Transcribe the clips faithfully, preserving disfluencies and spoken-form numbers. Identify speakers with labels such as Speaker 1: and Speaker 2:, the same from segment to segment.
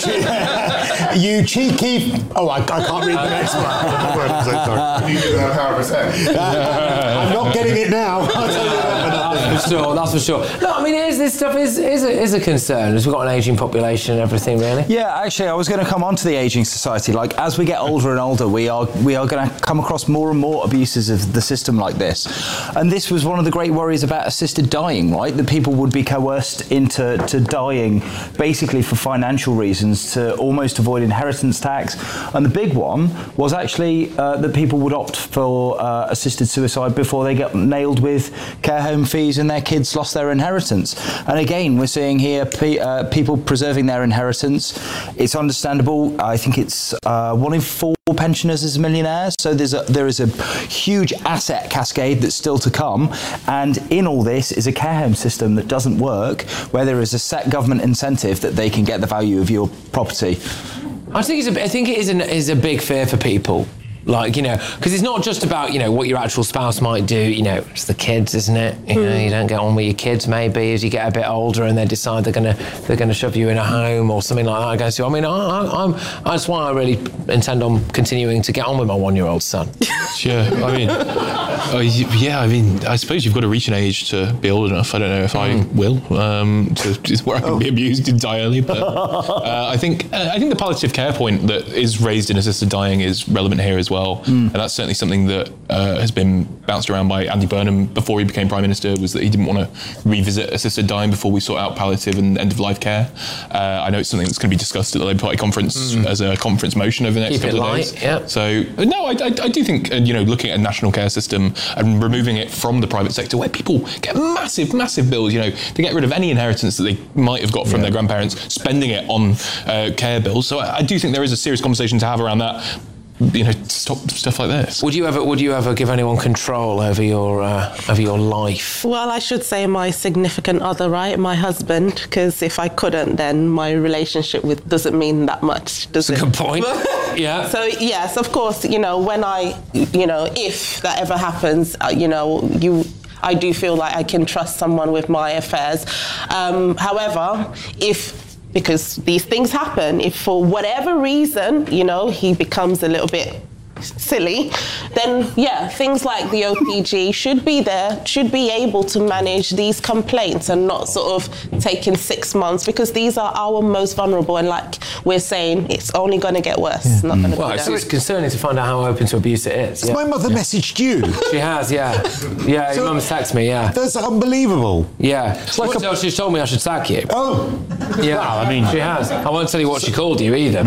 Speaker 1: You cheeky... Oh, I, I can't read the next one. I'm so sorry.
Speaker 2: You do that one hundred percent.
Speaker 1: I'm not getting it now. I'll tell you that.
Speaker 3: That's for sure, that's for sure. No, I mean, it is, this stuff is, is, a, is a concern, as we've got an ageing population and everything, really.
Speaker 4: Yeah, actually, I was going to come on to the ageing society. Like, as we get older and older, we are we are going to come across more and more abuses of the system like this. And this was one of the great worries about assisted dying, right? That people would be coerced into to dying basically for financial reasons to almost avoid inheritance tax. And the big one was actually uh, that people would opt for uh, assisted suicide before they get nailed with care home fees and their kids lost their inheritance. And again, we're seeing here pe- uh, people preserving their inheritance. It's understandable. I think it's uh, one in four pensioners is millionaires. So there's a, there is a huge asset cascade that's still to come. And in all this is a care home system that doesn't work, where there is a set government incentive that they can get the value of your property.
Speaker 3: I think it's a, I think it is, an, is a big fear for people. Like, you know, because it's not just about, you know, what your actual spouse might do, you know, it's the kids, isn't it? You know, you don't get on with your kids maybe as you get a bit older and they decide they're going to they're going to shove you in a home or something like that. I guess. I mean, I, I, I'm, that's why I really intend on continuing to get on with my one-year-old son.
Speaker 5: Sure. I mean, uh, yeah, I mean, I suppose you've got to reach an age to be old enough. I don't know if mm. I will, um, to, to where I can oh. be abused entirely. But uh, I think uh, I think the palliative care point that is raised in assisted dying is relevant here as well. well. Mm. And that's certainly something that uh, has been bounced around by Andy Burnham before he became Prime Minister, was that he didn't want to revisit assisted dying before we sort out palliative and end-of-life care. Uh, I know it's something that's going to be discussed at the Labour Party conference mm. as a conference motion over the next
Speaker 3: Keep
Speaker 5: couple
Speaker 3: it
Speaker 5: of
Speaker 3: light,
Speaker 5: days.
Speaker 3: Yeah.
Speaker 5: So, no, I, I, I do think, uh, you know, looking at a national care system and removing it from the private sector where people get massive, massive bills, you know, to get rid of any inheritance that they might have got from yeah. their grandparents, spending it on uh, care bills. So I, I do think there is a serious conversation to have around that. You know, stop stuff like this.
Speaker 3: Would you ever? Would you ever give anyone control over your uh, over your life?
Speaker 6: Well, I should say my significant other, right, my husband, because if I couldn't, then my relationship with doesn't mean that much, does
Speaker 3: That's
Speaker 6: it?
Speaker 3: a good point. Yeah.
Speaker 6: So yes, of course, you know, when I, you know, if that ever happens, uh, you know, you. I do feel like I can trust someone with my affairs. Um, however, if. Because these things happen, if for whatever reason, you know, he becomes a little bit silly, then yeah, things like the O P G should be there, should be able to manage these complaints and not sort of taking six months, because these are our most vulnerable, and like we're saying, it's only going to get worse. Yeah. It's not going to
Speaker 3: well,
Speaker 6: go
Speaker 3: it's,
Speaker 6: down.
Speaker 3: it's concerning to find out how open to abuse it is.
Speaker 1: Yeah. My mother
Speaker 3: yeah.
Speaker 1: messaged you.
Speaker 3: She has, yeah. Yeah, so, your mum's texted me, yeah.
Speaker 1: That's unbelievable.
Speaker 3: Yeah. It's like a, she's told me I should sack you.
Speaker 1: Oh.
Speaker 3: Yeah, well, I mean, she has. I won't tell you what she called you either.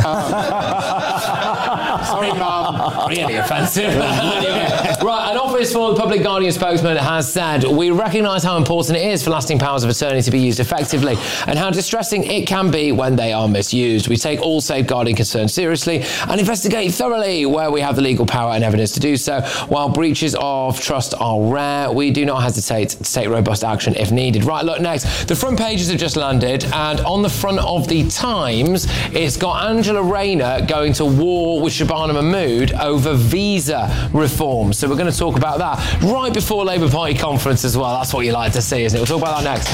Speaker 1: Sorry, Mum.
Speaker 3: Really offensive. Anyway, right, an Office for the Public Guardian spokesman has said, we recognise how important it is for lasting powers of attorney to be used effectively and how distressing it can be when they are misused. We take all safeguarding concerns seriously and investigate thoroughly where we have the legal power and evidence to do so. While breaches of trust are rare, we do not hesitate to take robust action if needed. Right, look, next. The front pages have just landed, and on the front of the Times, it's got Angela Rayner going to war with Shabana Mahmood over visa reform. So we're going to talk about that right before Labour Party conference as well. That's what you like to see, isn't it? We'll talk about that next.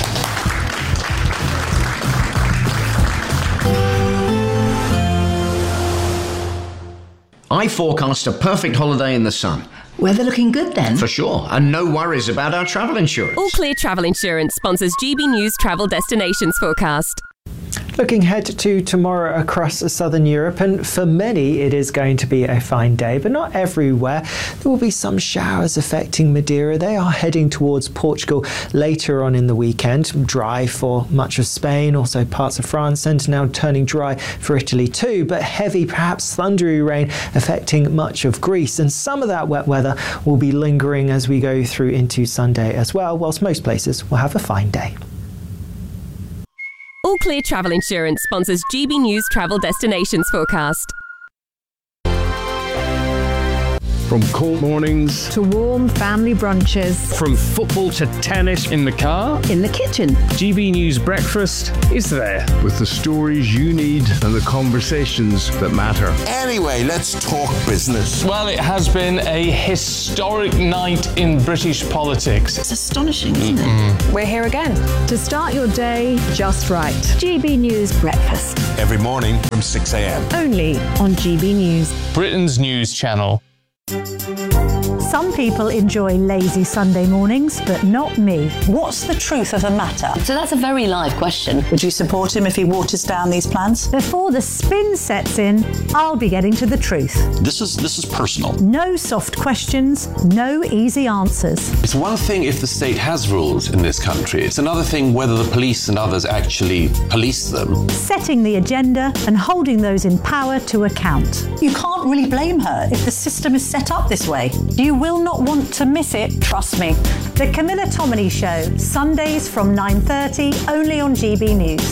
Speaker 7: I forecast a perfect holiday in the sun.
Speaker 8: Weather looking good then?
Speaker 7: For sure, and no worries about our travel insurance.
Speaker 9: All Clear Travel Insurance sponsors G B News Travel Destinations Forecast.
Speaker 10: Looking ahead to tomorrow across southern Europe, and for many it is going to be a fine day, but not everywhere. There will be some showers affecting Madeira. They are heading towards Portugal later on in the weekend. Dry for much of Spain, also parts of France, and now turning dry for Italy too, but heavy, perhaps thundery rain affecting much of Greece, and some of that wet weather will be lingering as we go through into Sunday as well, whilst most places will have a fine day.
Speaker 9: All Clear Travel Insurance sponsors G B News Travel Destinations Forecast.
Speaker 2: From cool mornings
Speaker 8: to warm family brunches.
Speaker 2: From football to tennis in the car.
Speaker 8: In the kitchen.
Speaker 2: G B News Breakfast is there. With the stories you need and the conversations that matter.
Speaker 1: Anyway, let's talk business.
Speaker 11: Well, it has been a historic night in British politics.
Speaker 12: It's astonishing, isn't mm-hmm. it?
Speaker 8: We're here again to start your day just right. G B News Breakfast.
Speaker 1: Every morning from six a.m.
Speaker 8: Only on G B News.
Speaker 11: Britain's news channel.
Speaker 13: Some people enjoy lazy Sunday mornings, but not me.
Speaker 12: What's the truth of the matter?
Speaker 14: So that's a very live question.
Speaker 12: Would you support him if he waters down these plans?
Speaker 13: Before the spin sets in, I'll be getting to the truth.
Speaker 15: This is this is personal.
Speaker 13: No soft questions, no easy answers.
Speaker 15: It's one thing if the state has rules in this country. It's another thing whether the police and others actually police them.
Speaker 13: Setting the agenda and holding those in power to account.
Speaker 12: You can't really blame her if the system is set up this way. You will not want to miss it, trust me.
Speaker 13: The Camilla Tominey Show, Sundays from nine thirty, only on G B News.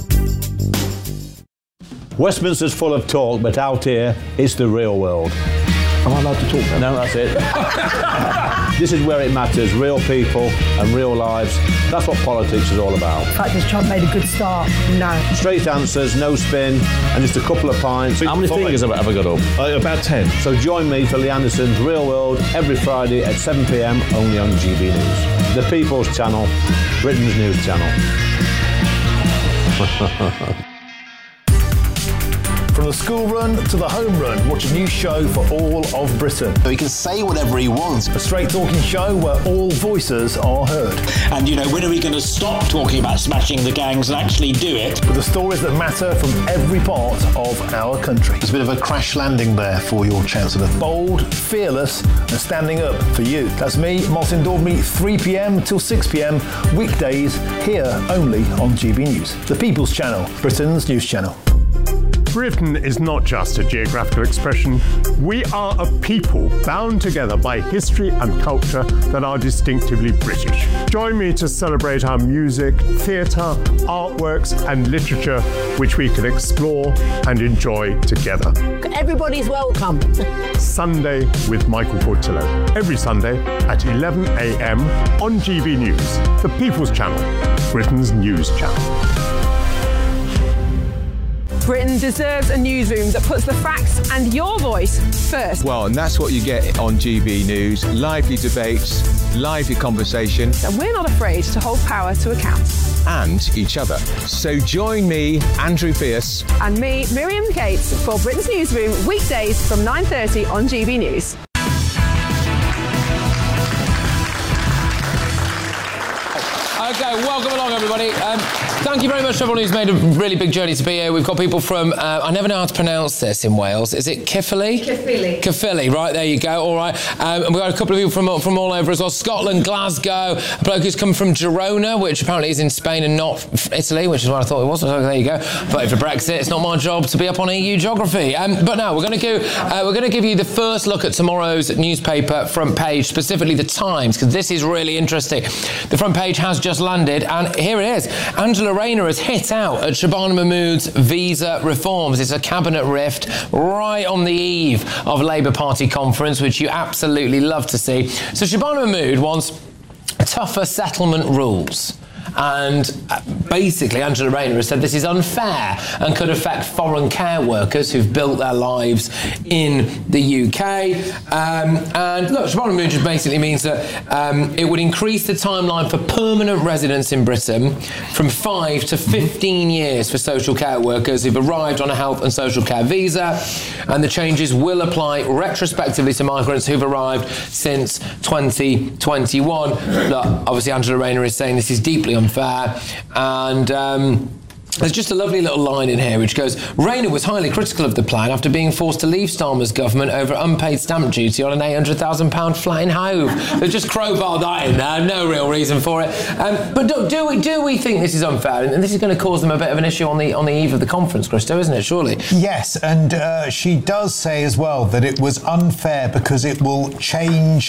Speaker 16: Westminster's full of talk, but out here, it's the real world.
Speaker 17: Am I allowed to talk now?
Speaker 16: No, that's it. This is where it matters, real people and real lives. That's what politics is all about.
Speaker 18: The fact is Trump made a good start. No.
Speaker 16: Straight answers, no spin, and just a couple of pints.
Speaker 17: How many fingers have I ever got up?
Speaker 16: Uh, about ten. So join me for Lee Anderson's Real World every Friday at seven p.m. only on G B News. The People's Channel, Britain's news channel.
Speaker 19: From the school run to the home run, watch a new show for all of Britain.
Speaker 1: So he can say whatever he wants.
Speaker 19: A straight talking show where all voices are heard.
Speaker 20: And, you know, when are we going to stop talking about smashing the gangs and actually do it?
Speaker 19: With the stories that matter from every part of our country.
Speaker 21: There's a bit of a crash landing there for your Chancellor.
Speaker 19: Bold, fearless and standing up for you. That's me, Martin Daubney, three p.m. till six p.m. weekdays here only on G B News. The People's Channel, Britain's news channel.
Speaker 22: Britain is not just a geographical expression. We are a people bound together by history and culture that are distinctively British. Join me to celebrate our music, theatre, artworks and literature, which we can explore and enjoy together.
Speaker 18: Everybody's welcome.
Speaker 22: Sunday with Michael Portillo. Every Sunday at eleven a.m. on G B News, the People's Channel, Britain's news channel.
Speaker 23: Britain deserves a newsroom that puts the facts and your voice first.
Speaker 24: Well, and that's what you get on G B News. Lively debates, lively conversation.
Speaker 23: And we're not afraid to hold power to account.
Speaker 24: And each other. So join me, Andrew Pierce.
Speaker 23: And me, Miriam Cates, for Britain's Newsroom, weekdays from nine thirty on G B News.
Speaker 3: Okay, welcome along, everybody. Um, thank you very much to everyone who's made a really big journey to be here. We've got people from, uh, I never know how to pronounce this in Wales. Is it Caerphilly?
Speaker 23: Caerphilly.
Speaker 3: Caerphilly, right, there you go, all right. Um, and we've got a couple of people from, from all over as well. Scotland, Glasgow, a bloke who's come from Girona, which apparently is in Spain and not Italy, which is what I thought it was. So there you go. Voted for Brexit. It's not my job to be up on E U geography. Um, but no, we're going to go. Uh, we're going to give you the first look at tomorrow's newspaper front page, specifically the Times, because this is really interesting. The front page has just landed, and here it is. Angela Rayner has hit out at Shabana Mahmood's visa reforms. It's a cabinet rift right on the eve of Labour Party conference, which you absolutely love to see. So Shabana Mahmood wants tougher settlement rules. And basically, Angela Rayner has said this is unfair and could affect foreign care workers who've built their lives in the U K. Um, and look, Shabana Mahmood just basically means that um, it would increase the timeline for permanent residence in Britain from five to fifteen years for social care workers who've arrived on a health and social care visa. And the changes will apply retrospectively to migrants who've arrived since twenty twenty-one. Look, obviously, Angela Rayner is saying this is deeply unfair, and um, there's just a lovely little line in here which goes, Rayner was highly critical of the plan after being forced to leave Starmer's government over unpaid stamp duty on an eight hundred thousand pounds flat in Hove. They've just crowbarred that in there, no real reason for it. Um, but do, do, we, do we think this is unfair? And this is going to cause them a bit of an issue on the on the eve of the conference, Christo, isn't it, surely?
Speaker 25: Yes, and uh, she does say as well that it was unfair because it will change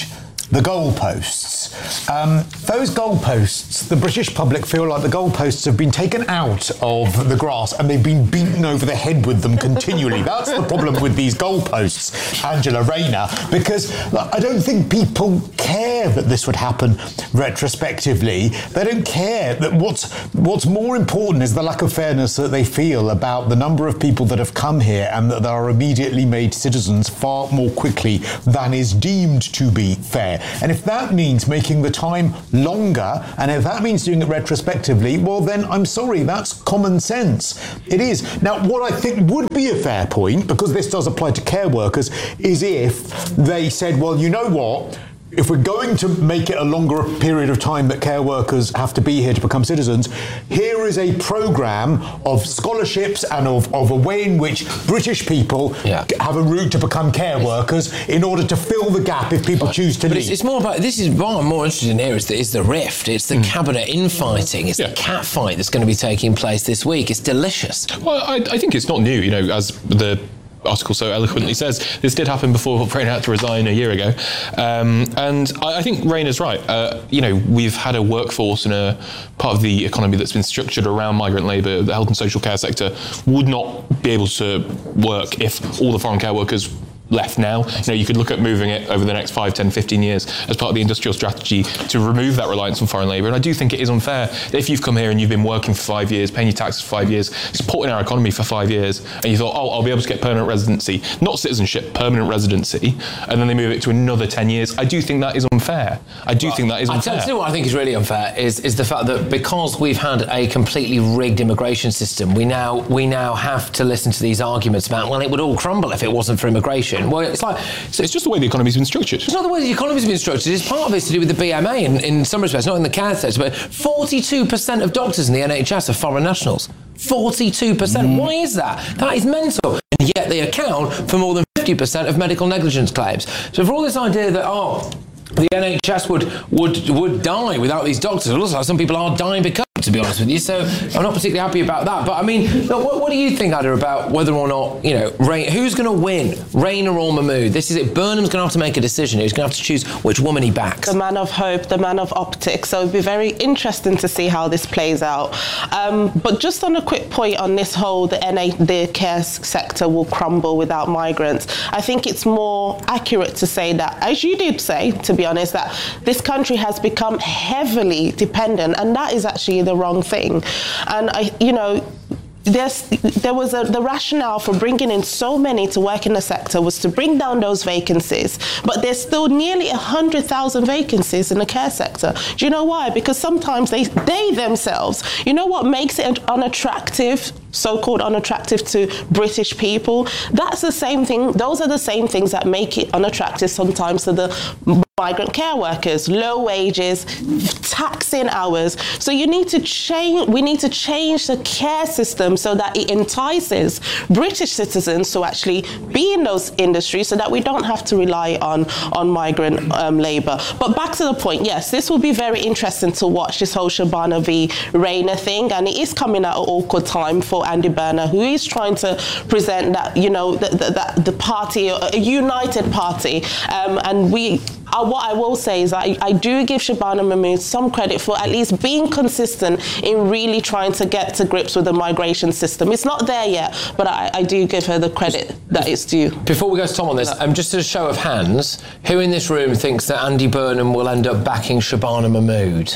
Speaker 1: the goalposts. Um, those goalposts, the British public feel like the goalposts have been taken out of the grass and they've been beaten over the head with them continually. That's the problem with these goalposts, Angela Rayner, because I don't think people care that this would happen retrospectively. They don't care that what's what's more important is the lack of fairness that they feel about the number of people that have come here and that are immediately made citizens far more quickly than is deemed to be fair. And if that means making the time longer, and if that means doing it retrospectively, well then I'm sorry, that's common sense. It is. Now, what I think would be a fair point, because this does apply to care workers, is if they said, well, you know what, if we're going to make it a longer period of time that care workers have to be here to become citizens, here is a programme of scholarships and of, of a way in which British people yeah. have a route to become care workers in order to fill the gap if people choose to
Speaker 3: but
Speaker 1: leave.
Speaker 3: It's, it's more about, this is what I'm more interested in here is the, is the rift, it's the mm. cabinet infighting, it's
Speaker 4: yeah.
Speaker 3: the cat fight that's going to be taking place this week. It's delicious.
Speaker 4: Well, I, I think it's not new, you know, as the article so eloquently says, this did happen before Rayner had to resign a year ago. Um, and I, I think Rayner's right. Uh, you know, we've had a workforce and a part of the economy that's been structured around migrant labour. The health and social care sector would not be able to work if all the foreign care workers left now. You know, you could look at moving it over the next five, ten, fifteen years as part of the industrial strategy to remove that reliance on foreign labour. And I do think it is unfair that if you've come here and you've been working for five years, paying your taxes for five years, supporting our economy for five years, and you thought, oh, I'll be able to get permanent residency, not citizenship, permanent residency, and then they move it to another ten years. I do think that is unfair. I do well, think that is unfair.
Speaker 3: I tell you what I think is really unfair is, is the fact that because we've had a completely rigged immigration system, we now we now have to listen to these arguments about, well, it would all crumble if it wasn't for immigration. Well, it's like,
Speaker 4: so it's just the way the economy's been structured.
Speaker 3: It's not the way the economy's been structured. It's part of it's to do with the B M A in, in some respects, not in the care sector, but forty-two percent of doctors in the N H S are foreign nationals. forty-two percent. Mm. Why is that? That is mental. And yet they account for more than fifty percent of medical negligence claims. So for all this idea that, oh, the N H S would would would die without these doctors, it looks like some people are dying because, to be honest with you, so I'm not particularly happy about that. But I mean, look, what, what do you think, Ada, about whether or not, you know, Ray, who's going to win, Rayner or Mahmood? This is it. Burnham's going to have to make a decision. He's going to have to choose which woman he backs.
Speaker 5: The man of hope, the man of optics. So it'll be very interesting to see how this plays out. Um, but just on a quick point on this whole, the N A, the care sector will crumble without migrants. I think it's more accurate to say that, as you did say, to be honest, that this country has become heavily dependent, and that is actually the wrong thing. And I, you know, There's, there was a, the rationale for bringing in so many to work in the sector was to bring down those vacancies, but there's still nearly one hundred thousand vacancies in the care sector. Do you know why? Because sometimes they, they themselves, you know what makes it unattractive, so-called unattractive to British people? That's the same thing, those are the same things that make it unattractive sometimes to the migrant care workers, low wages, taxing hours. So you need to change, we need to change the care system so that it entices British citizens to actually be in those industries so that we don't have to rely on, on migrant um, labour. But back to the point, yes, this will be very interesting to watch, this whole Shabana v Rayner thing, and it is coming at an awkward time for Andy Burnham, who is trying to present that, you know, the, the, the party, a united party, um, and we Uh, what I will say is that I, I do give Shabana Mahmood some credit for at least being consistent in really trying to get to grips with the migration system. It's not there yet, but I, I do give her the credit that it's due.
Speaker 3: Before we go to Tom on this, um, just as a show of hands, who in this room thinks that Andy Burnham will end up backing Shabana Mahmood?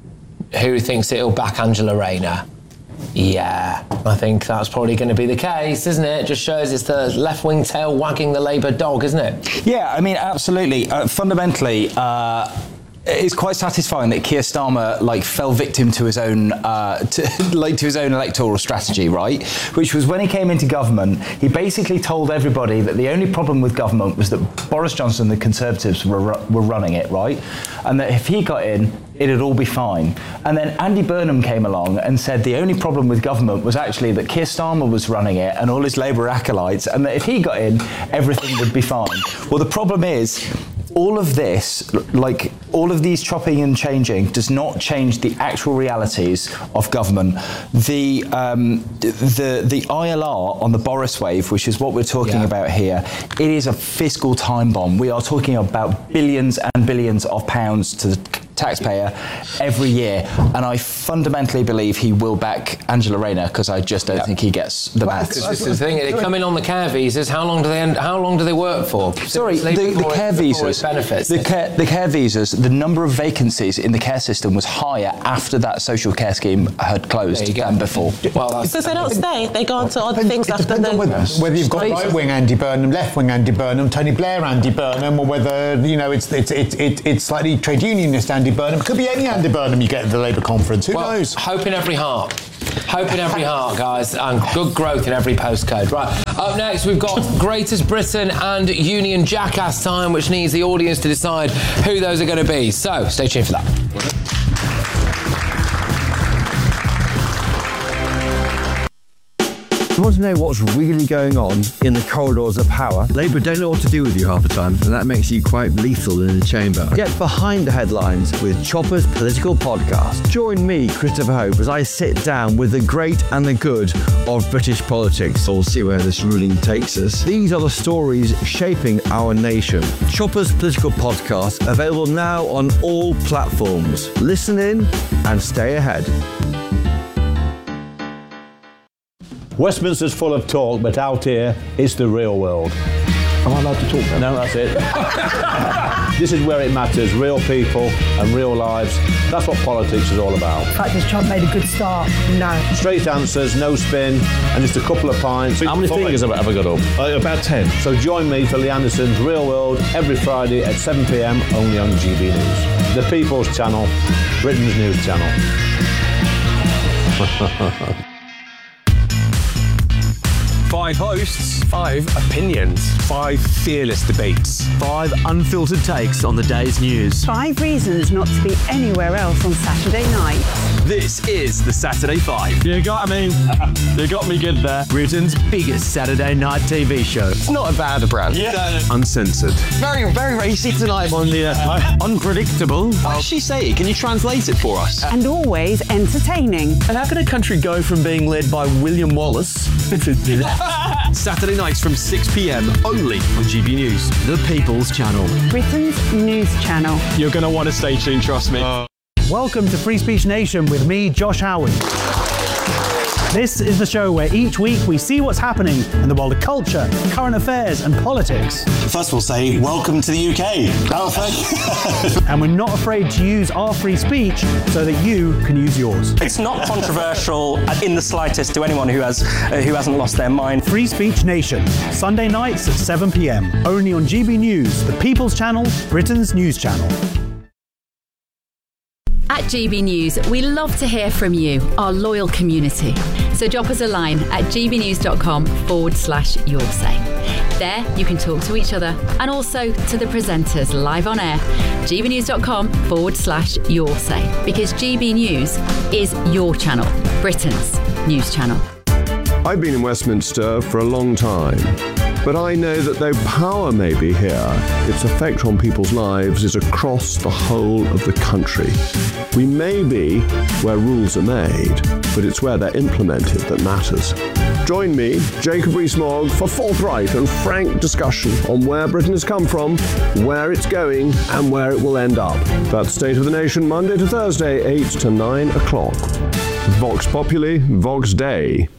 Speaker 3: Who thinks it'll back Angela Rayner? Yeah, I think that's probably going to be the case, isn't it? It just shows it's the left-wing tail wagging the Labour dog, isn't it?
Speaker 6: Yeah, I mean, absolutely. Uh, fundamentally, uh, it's quite satisfying that Keir Starmer like fell victim to his own uh, to, like to his own electoral strategy, right? Which was when he came into government, he basically told everybody that the only problem with government was that Boris Johnson and the Conservatives were were running it, right? And that if he got in, it'd all be fine. And then Andy Burnham came along and said the only problem with government was actually that Keir Starmer was running it and all his Labour acolytes, and that if he got in, everything would be fine. Well, the problem is, all of this, like all of these chopping and changing, does not change the actual realities of government. The um, the the I L R on the Boris wave, which is what we're talking yeah. about here, it is a fiscal time bomb. We are talking about billions and billions of pounds to the taxpayer every year, and I fundamentally believe he will back Angela Rayner because I just don't yeah. think he gets the maths.
Speaker 3: This is the thing; they come in on the care visas. How long do they? End, how long do they work for?
Speaker 6: Sorry, the, the care visas.
Speaker 3: Benefits.
Speaker 6: The care, the care visas. The number of vacancies in the care system was higher after that social care scheme had closed than before.
Speaker 5: Well, because they don't stay; they go on to other things
Speaker 1: it
Speaker 5: after
Speaker 1: depends
Speaker 5: the.
Speaker 1: On whether, whether you've got right wing Andy Burnham, left wing Andy Burnham, Tony Blair Andy Burnham, or whether you know it's it's it's it's, it's slightly trade unionist Andy Burnham. It could be any Andy Burnham you get at the Labour conference. Who
Speaker 3: well,
Speaker 1: knows?
Speaker 3: Hope in every heart. Hope in every heart, guys, and good growth in every postcode. Right, up next we've got Greatest Britain and Union Jackass time, which needs the audience to decide who those are going to be. So, stay tuned for that.
Speaker 2: You want to know what's really going on in the corridors of power? Labour don't know what to do with you half the time, and that makes you quite lethal in the chamber. Get behind the headlines with Chopper's Political Podcast. Join me, Christopher Hope, as I sit down with the great and the good of British politics. We'll see where this ruling takes us. These are the stories shaping our nation. Chopper's Political Podcast, available now on all platforms. Listen in and stay ahead.
Speaker 16: Westminster's full of talk, but out here, it's the real world.
Speaker 21: Am I allowed to talk now?
Speaker 16: No, that's it. This is where it matters, real people and real lives. That's what politics is all about.
Speaker 18: The fact has Trump made a good start? No.
Speaker 16: Straight answers, no spin, and just a couple of pints.
Speaker 21: How many fingers have I ever got up?
Speaker 16: Uh, about ten. So join me for Lee Anderson's Real World every Friday at seven p m only on G B News. The People's Channel, Britain's news channel.
Speaker 7: Five hosts, five opinions, five fearless debates, five unfiltered takes on the day's news.
Speaker 13: Five reasons not to be anywhere else on Saturday night.
Speaker 7: This is the Saturday Five. You got me. You got me good there. Britain's biggest Saturday night T V show. It's not a bad brand. Yeah. Uncensored. Very, very racy tonight on the uh, unpredictable. What did she say? Can you translate it for us?
Speaker 13: And always entertaining.
Speaker 7: And how can a country go from being led by William Wallace to Saturday nights from six p m only on G B News, the People's Channel.
Speaker 13: Britain's news channel.
Speaker 7: You're going to want to stay tuned, trust me. Uh.
Speaker 9: Welcome to Free Speech Nation with me, Josh Howard. This is the show where each week we see what's happening in the world of culture, current affairs and politics.
Speaker 20: First we'll say, welcome to the U K.
Speaker 9: And we're not afraid to use our free speech so that you can use yours.
Speaker 10: It's not controversial in the slightest to anyone who has uh, who hasn't lost their mind.
Speaker 9: Free Speech Nation, Sunday nights at seven p m only on G B News, the People's Channel, Britain's news channel.
Speaker 25: At G B News, we love to hear from you, our loyal community. So drop us a line at gbnews.com forward slash your say. There, you can talk to each other and also to the presenters live on air. gbnews.com forward slash your say. Because G B News is your channel, Britain's news channel.
Speaker 26: I've been in Westminster for a long time. But I know that though power may be here, its effect on people's lives is across the whole of the country. We may be where rules are made, but it's where they're implemented that matters. Join me, Jacob Rees-Mogg, for forthright and frank discussion on where Britain has come from, where it's going, and where it will end up. That's State of the Nation, Monday to Thursday, eight to nine o'clock. Vox Populi, Vox Dei.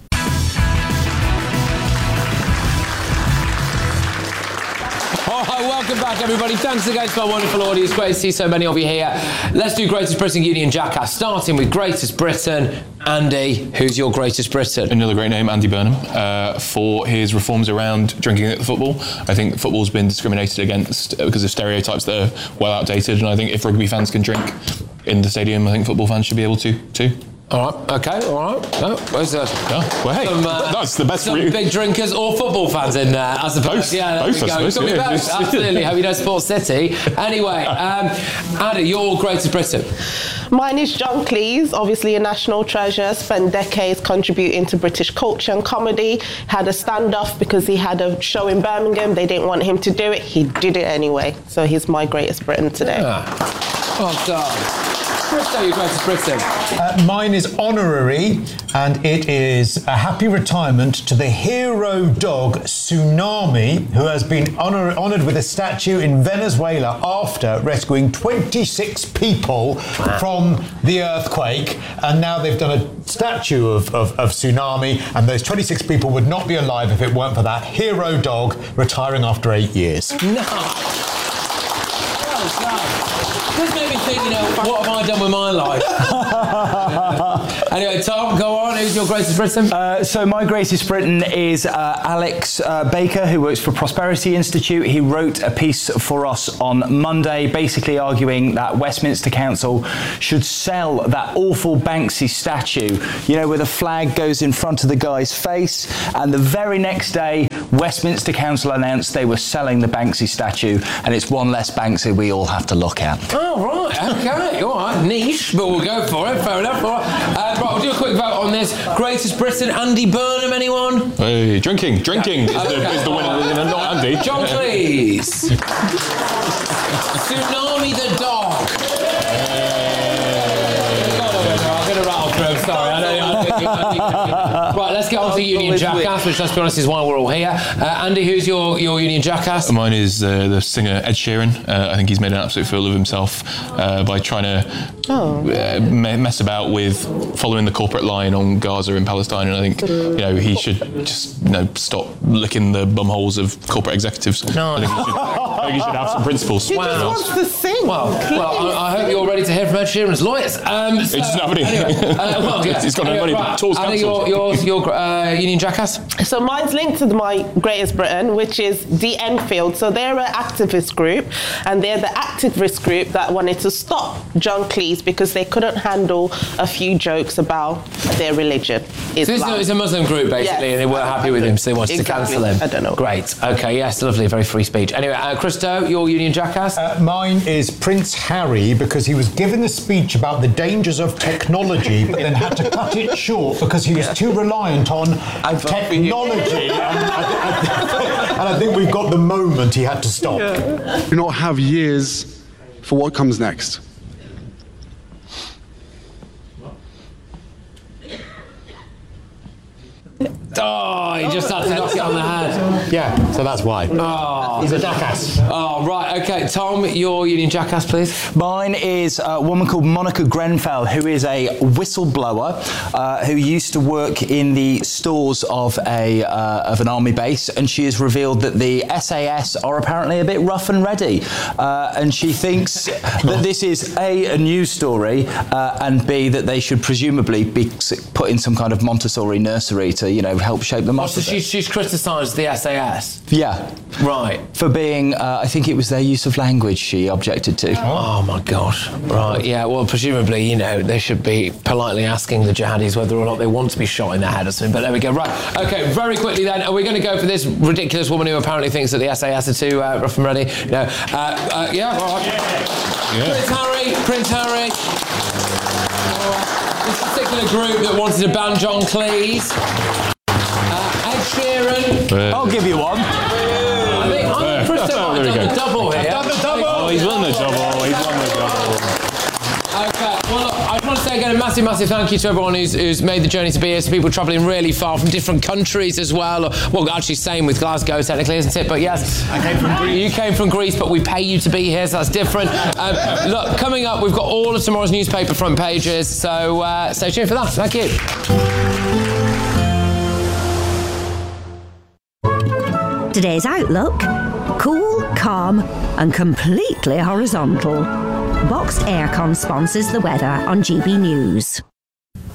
Speaker 3: Welcome back, everybody. Thanks again to our wonderful audience. Great to see so many of you here. Let's do Greatest Britain Union Jackass, starting with Greatest Britain. Andy, who's your Greatest Britain?
Speaker 4: Another great name, Andy Burnham, uh, for his reforms around drinking at the football. I think football's been discriminated against because of stereotypes that are well outdated, and I think if rugby fans can drink in the stadium, I think football fans should be able to too.
Speaker 3: All right, okay, all right. Oh, there's a,
Speaker 4: oh, well, hey,
Speaker 3: some, uh,
Speaker 4: that's the best
Speaker 3: some
Speaker 4: route.
Speaker 3: big drinkers or football fans in there, I suppose.
Speaker 4: Both,
Speaker 3: yeah, there
Speaker 4: both,
Speaker 3: we
Speaker 4: I
Speaker 3: go.
Speaker 4: suppose,
Speaker 3: Could be
Speaker 4: yeah.
Speaker 3: both, absolutely. Hope you don't support City. Anyway, um, Andy, your Greatest Britain.
Speaker 5: Mine is John Cleese, obviously a national treasure, spent decades contributing to British culture and comedy, had a standoff because he had a show in Birmingham, they didn't want him to do it, he did it anyway, so he's my Greatest Britain today.
Speaker 3: Yeah. Well done. Christo, your Greatest Britain.
Speaker 1: Uh, mine is honorary, and it is a happy retirement to the hero dog Tsunami, who has been honor- honoured with a statue in Venezuela after rescuing twenty-six people wow. from the earthquake. And now they've done a statue of, of, of Tsunami, and those twenty-six people would not be alive if it weren't for that hero dog retiring after eight years.
Speaker 3: No. This made me think, you know, what have I done with my life? Anyway, Tom, go on. Who's your Greatest Britain?
Speaker 6: Uh, so my Greatest Britain is uh, Alex uh, Baker, who works for Prosperity Institute. He wrote a piece for us on Monday, basically arguing that Westminster Council should sell that awful Banksy statue, you know, where the flag goes in front of the guy's face. And the very next day, Westminster Council announced they were selling the Banksy statue, and it's one less Banksy we all have to look at.
Speaker 3: Oh, right, okay, all right, niche, but we'll go for it, fair enough. All right, uh, right we'll do a quick vote on this. Greatest Britain, Andy Burnham, anyone?
Speaker 4: Hey, drinking, drinking is,
Speaker 3: okay.
Speaker 4: the, is the winner, not Andy.
Speaker 3: John Cleese. Tsunami the dog. I'm going to rattle through, sorry. I know, I know, I know. Right, let's get on to Union Jackass, which, let's be honest, is why we're all here. Uh, Andy, who's your, your Union Jackass?
Speaker 4: Mine is uh, the singer Ed Sheeran. Uh, I think he's made an absolute fool of himself uh, by trying to oh. uh, me- mess about with following the corporate line on Gaza in Palestine. And I think you know he should just you know stop licking the bumholes of corporate executives.
Speaker 3: No,
Speaker 4: I think he should, I think he should have some principles.
Speaker 5: He just wants to sing.
Speaker 3: Well, well I, I hope you're ready to hear from Ed Sheeran's lawyers. Um, so,
Speaker 4: he doesn't have any.
Speaker 3: Anyway, uh, well, yeah.
Speaker 4: He's got no
Speaker 3: anyway,
Speaker 4: money.
Speaker 3: Right.
Speaker 4: Tours
Speaker 3: Andy,
Speaker 4: cancelled.
Speaker 3: your, your, your uh, Union Jackass?
Speaker 5: So mine's linked to my Greatest Britain, which is the Enfield. So they're an activist group, and they're the activist group that wanted to stop John Cleese because they couldn't handle a few jokes about their religion.
Speaker 3: So this is a Muslim group, basically,
Speaker 5: yes.
Speaker 3: and they weren't happy with him, so they wanted
Speaker 5: exactly.
Speaker 3: to cancel him.
Speaker 5: I don't know.
Speaker 3: Great. Okay, yes, lovely, very free speech. Anyway, uh, Christo, your Union Jackass?
Speaker 1: Uh, mine is Prince Harry, because he was giving a speech about the dangers of technology, but then had to cut it short because he was yeah. too reliant on technology. and, I, and I think we've got the moment he had to stop.
Speaker 8: Yeah. Do not have years for what comes next.
Speaker 3: Oh, he just had to knock it on the head.
Speaker 1: Yeah, so that's why.
Speaker 3: Oh,
Speaker 1: he's a jackass.
Speaker 3: Oh, right, okay. Tom, your Union Jackass, please.
Speaker 6: Mine is a woman called Monica Grenfell, who is a whistleblower uh, who used to work in the stores of a uh, of an army base, and she has revealed that the S A S are apparently a bit rough and ready, uh, and she thinks that this is A, a news story, uh, and B, that they should presumably be put in some kind of Montessori nursery to, you know, help shape them
Speaker 3: oh,
Speaker 6: up.
Speaker 3: So she's, she's criticised the S A S?
Speaker 6: Yeah.
Speaker 3: Right.
Speaker 6: For being, uh, I think it was their use of language she objected to.
Speaker 3: Oh, my gosh. Right, yeah, well, presumably, you know, they should be politely asking the jihadis whether or not they want to be shot in the head or something, but there we go. Right, OK, very quickly then, are we going to go for this ridiculous woman who apparently thinks that the S A S are too uh, rough and ready? No. Uh, uh, yeah, all right. Yeah. Prince Harry, Prince Harry. All right. This particular group that wanted to ban John Cleese. Uh, Ed Sheeran.
Speaker 6: Uh, I'll give you one.
Speaker 3: I think I'm Christo might have done the double here.
Speaker 1: Done the double.
Speaker 4: Oh, he's won the double. He's won the double.
Speaker 3: Okay, well, look, I just want to say again a massive, massive thank you to everyone who's, who's made the journey to be here, to people travelling really far from different countries as well. Or, well, actually, same with Glasgow, technically, isn't it? But yes,
Speaker 1: I came from Greece.
Speaker 3: You came from Greece, but we pay you to be here, so that's different. Um, look, coming up, we've got all of tomorrow's newspaper front pages, so uh, stay tuned for that. Thank you.
Speaker 13: Today's outlook: cool, calm, and completely horizontal. Boxed Aircon sponsors the weather on G B News.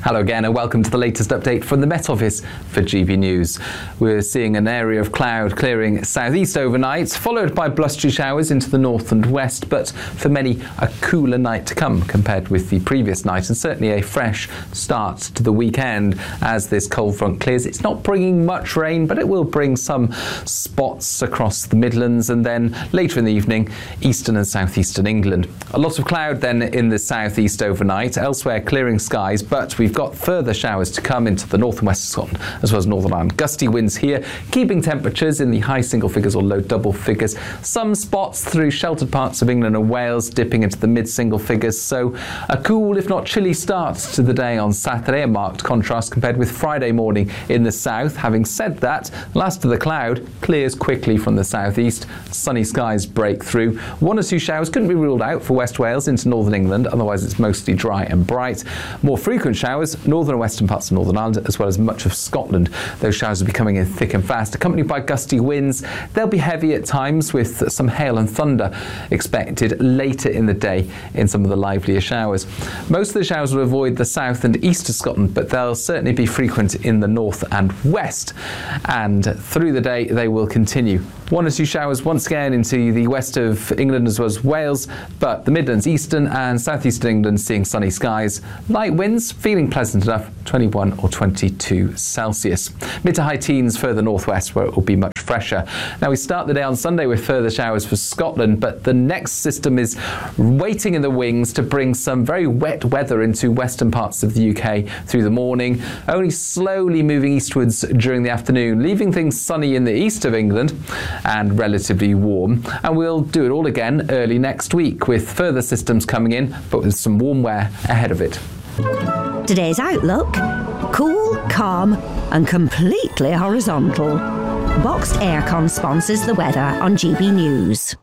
Speaker 11: Hello again and welcome to the latest update from the Met Office for G B News. We're seeing an area of cloud clearing southeast overnight, followed by blustery showers into the north and west, but for many a cooler night to come compared with the previous night, and certainly a fresh start to the weekend as this cold front clears. It's not bringing much rain, but it will bring some spots across the Midlands and then later in the evening eastern and southeastern England. A lot of cloud then in the southeast overnight, elsewhere clearing skies, but we've got further showers to come into the north and west of Scotland as well as Northern Ireland. Gusty winds here, keeping temperatures in the high single figures or low double figures. Some spots through sheltered parts of England and Wales dipping into the mid single figures. So a cool, if not chilly start to the day on Saturday, a marked contrast compared with Friday morning in the south. Having said that, last of the cloud clears quickly from the southeast. Sunny skies break through. One or two showers couldn't be ruled out for West Wales into Northern England, otherwise it's mostly dry and bright. More frequent showers northern and western parts of Northern Ireland as well as much of Scotland. Those showers will be coming in thick and fast, accompanied by gusty winds. They'll be heavy at times with some hail and thunder expected later in the day in some of the livelier showers. Most of the showers will avoid the south and east of Scotland, but they'll certainly be frequent in the north and west, and through the day they will continue. One or two showers once again into the west of England as well as Wales, but the Midlands, eastern and southeastern England seeing sunny skies. Light winds, feeling pleasant enough, twenty-one or twenty-two Celsius. Mid to high teens further northwest where it will be much fresher. Now we start the day on Sunday with further showers for Scotland, but the next system is waiting in the wings to bring some very wet weather into western parts of the U K through the morning, only slowly moving eastwards during the afternoon, leaving things sunny in the east of England and relatively warm. And we'll do it all again early next week with further systems coming in, but with some warm wear ahead of it.
Speaker 12: Today's outlook: cool, calm and completely horizontal. Boxed Aircon sponsors the weather on G B News.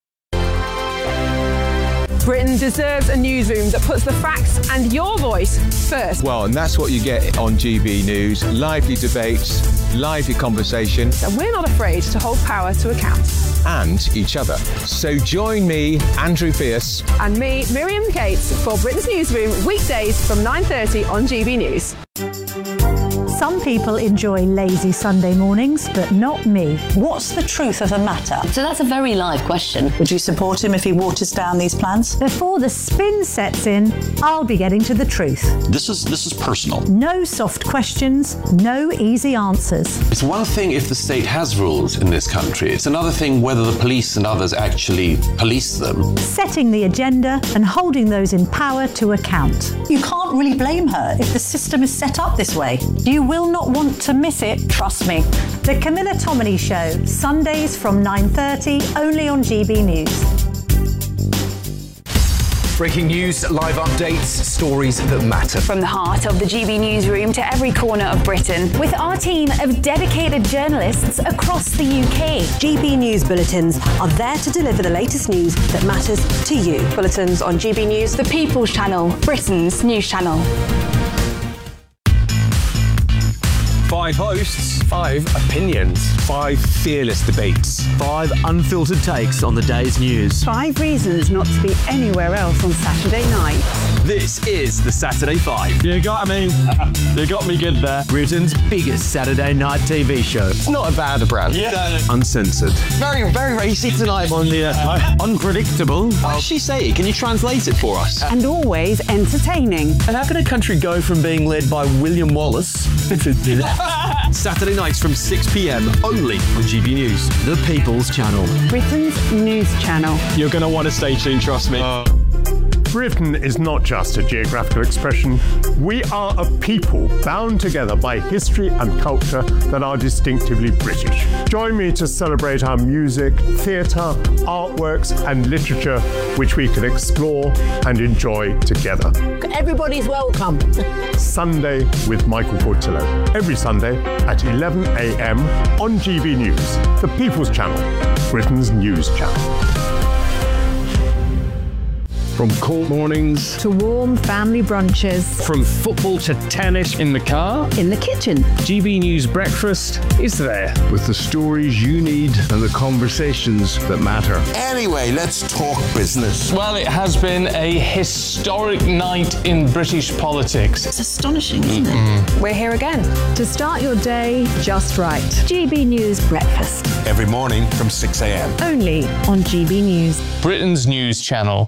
Speaker 23: Britain deserves a newsroom that puts the facts and your voice first.
Speaker 24: Well, and that's what you get on G B News. Lively debates, lively conversation.
Speaker 23: And we're not afraid to hold power to account.
Speaker 24: And each other. So join me, Andrew Pierce.
Speaker 23: And me, Miriam Cates, for Britain's Newsroom, weekdays from nine thirty on G B News.
Speaker 13: Some people enjoy lazy Sunday mornings, but not me.
Speaker 18: What's the truth of the matter?
Speaker 14: So that's a very live question.
Speaker 18: Would you support him if he waters down these plans?
Speaker 13: Before the spin sets in, I'll be getting to the truth.
Speaker 20: This is this is personal.
Speaker 13: No soft questions, no easy answers.
Speaker 15: It's one thing if the state has rules in this country. It's another thing whether the police and others actually police them.
Speaker 13: Setting the agenda and holding those in power to account.
Speaker 18: You can't really blame her if the system is set up this way.
Speaker 13: You will not want to miss it, trust me. The Camilla Tominey Show, Sundays from nine thirty, only on G B News.
Speaker 17: Breaking news, live updates, stories that matter.
Speaker 19: From the heart of the G B Newsroom to every corner of Britain, with our team of dedicated journalists across the U K.
Speaker 27: G B News bulletins are there to deliver the latest news that matters to you.
Speaker 19: Bulletins on G B News, the People's Channel, Britain's news channel.
Speaker 7: Five hosts, five opinions, five fearless debates, five unfiltered takes on the day's news.
Speaker 23: Five reasons not to be anywhere else on Saturday night.
Speaker 7: This is the Saturday Five. You got me. You got me good there. Britain's biggest Saturday night T V show. It's not a bad brand.
Speaker 21: Yeah.
Speaker 7: Uncensored.
Speaker 21: Very, very racy tonight.
Speaker 7: On the uh, unpredictable.
Speaker 21: What does she say? Can you translate it for us?
Speaker 23: And always entertaining.
Speaker 7: And how can a country go from being led by William Wallace Saturday nights from six p.m. only on G B News, the People's Channel.
Speaker 23: Britain's news channel.
Speaker 7: You're going to want to stay tuned, trust me. Uh.
Speaker 22: Britain is not just a geographical expression. We are a people bound together by history and culture that are distinctively British. Join me to celebrate our music, theatre, artworks and literature, which we can explore and enjoy together.
Speaker 18: Everybody's welcome.
Speaker 22: Sunday with Michael Portillo. Every Sunday at eleven a.m. on G B News, the People's Channel, Britain's news channel.
Speaker 2: From cold mornings
Speaker 23: to warm family brunches.
Speaker 2: From football to tennis in the car.
Speaker 23: In the kitchen.
Speaker 2: G B News Breakfast is there. With the stories you need and the conversations that matter.
Speaker 5: Anyway, let's talk business.
Speaker 9: Well, it has been a historic night in British politics.
Speaker 18: It's astonishing, isn't mm-hmm.
Speaker 23: it? We're here again to start your day just right. G B News Breakfast.
Speaker 5: Every morning from six a.m.
Speaker 23: Only on G B News.
Speaker 9: Britain's news channel.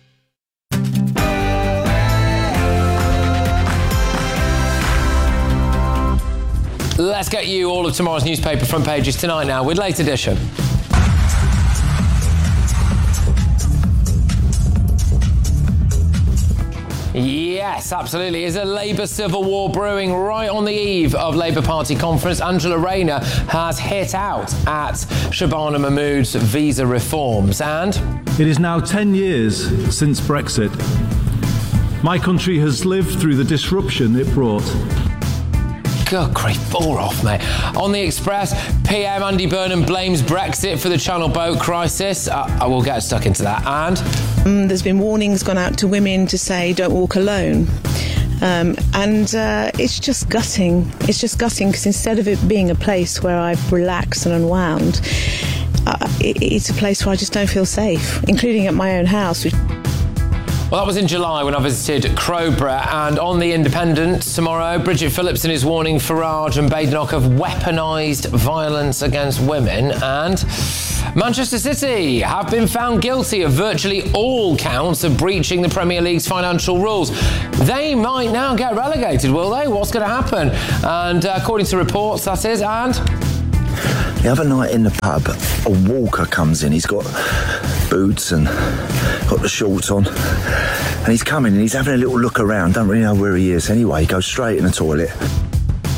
Speaker 3: Let's get you all of tomorrow's newspaper front pages tonight now with Late Edition. Yes, absolutely. Is a Labour civil war brewing right on the eve of Labour Party conference? Angela Rayner has hit out at Shabana Mahmood's visa reforms, and
Speaker 10: it is now ten years since Brexit. My country has lived through the disruption it brought.
Speaker 3: God, grief, bore off, mate. On the Express, P M Andy Burnham blames Brexit for the Channel boat crisis. Uh, I will get stuck into that. And
Speaker 16: um, there's been warnings gone out to women to say don't walk alone. Um, and uh, it's just gutting. It's just gutting because instead of it being a place where I've relaxed and unwound, uh, it, it's a place where I just don't feel safe, including at my own house. Which
Speaker 3: Well, that was in July when I visited Crowborough, and on The Independent tomorrow, Bridget Phillipson is warning Farage and Badenoch of weaponised violence against women, and Manchester City have been found guilty of virtually all counts of breaching the Premier League's financial rules. They might now get relegated, will they? What's going to happen? And uh, according to reports, that is, and...
Speaker 25: The other night in the pub, a walker comes in. He's got boots and got the shorts on. And he's coming and he's having a little look around. Don't really know where he is. Anyway, he goes straight in the toilet.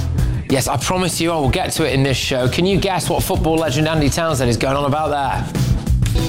Speaker 3: Yes, I promise you I will get to it in this show. Can you guess what football legend Andy Townsend is going on about there?